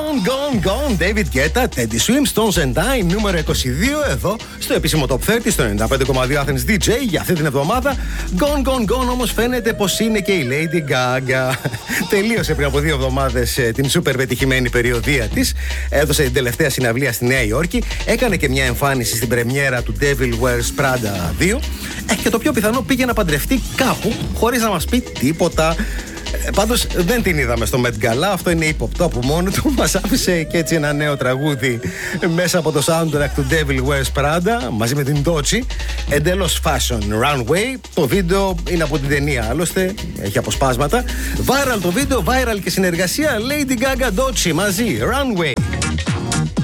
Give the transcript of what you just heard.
Gone, gone, David Guetta, Teddy Swims, Stones and I, νούμερο 22 εδώ στο επίσημο Top 30 στο 95,2 Athens DJ για αυτή την εβδομάδα. Gone, gone, gone όμως φαίνεται πως είναι και η Lady Gaga. Τελείωσε πριν από 2 εβδομάδες την σούπερ πετυχημένη περιοδεία της. Έδωσε την τελευταία συναυλία στη Νέα Υόρκη. Έκανε και μια εμφάνιση στην πρεμιέρα του Devil Wears Prada 2. Και το πιο πιθανό πήγε να παντρευτεί κάπου χωρίς να μας πει τίποτα. Πάντως δεν την είδαμε στο Met Gala. Αυτό είναι ύποπτο από μόνο του. Μας άφησε και έτσι ένα νέο τραγούδι μέσα από το soundtrack του Devil Wears Prada μαζί με την Doechii. Εντελώς fashion runway. Το βίντεο είναι από την ταινία, άλλωστε έχει αποσπάσματα. Viral το βίντεο, viral και συνεργασία Lady Gaga Doechii μαζί. Runway.